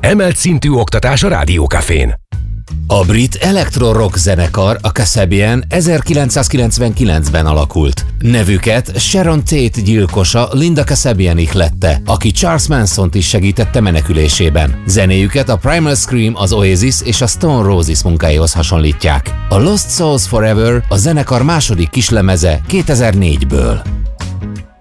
Emelt szintű oktatás a Rádiókafén. A brit electro-rock zenekar, a Kasabian 1999-ben alakult. Nevüket Sharon Tate gyilkosa Linda Kasabian ihlette, aki Charles Mansont is segítette menekülésében. Zenéjüket a Primal Scream, az Oasis és a Stone Roses munkáihoz hasonlítják. A Lost Souls Forever a zenekar második kislemeze 2004-ből.